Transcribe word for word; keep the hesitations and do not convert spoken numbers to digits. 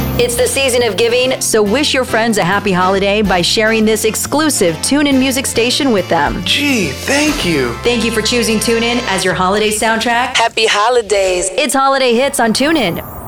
It's the season of giving, so wish your friends a happy holiday by sharing this exclusive TuneIn music station with them. Gee, thank you. Thank you for choosing TuneIn as your holiday soundtrack. Happy holidays. It's Holiday Hits on TuneIn.